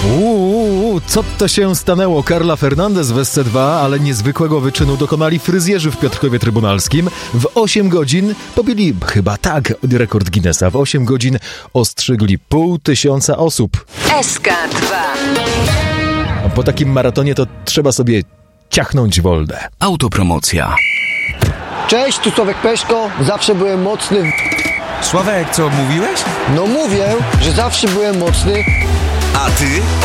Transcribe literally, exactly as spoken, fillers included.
Uuu, co to się stanęło? Carla Fernandez w S C dwa, ale niezwykłego wyczynu dokonali fryzjerzy w Piotrkowie Trybunalskim. W osiem godzin pobili, chyba tak, rekord Guinnessa. W osiem godzin ostrzygli pół tysiąca osób. S K dwa. A po takim maratonie to trzeba sobie ciachnąć woldę. Autopromocja. Cześć, tu Sławek Peszko. Zawsze byłem mocny. Sławek, co mówiłeś? No mówię, że zawsze byłem mocny. A ty?